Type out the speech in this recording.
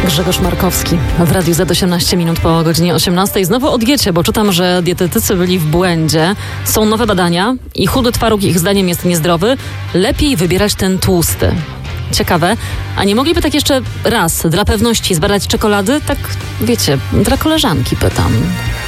Grzegorz Markowski w Radiu Z 18 minut po godzinie 18. Znowu o diecie, bo czytam, że dietetycy byli w błędzie. Są nowe badania i chudy twaróg ich zdaniem jest niezdrowy. Lepiej wybierać ten tłusty. Ciekawe. A nie mogliby tak jeszcze raz dla pewności zbadać czekolady? Tak, wiecie, dla koleżanki pytam.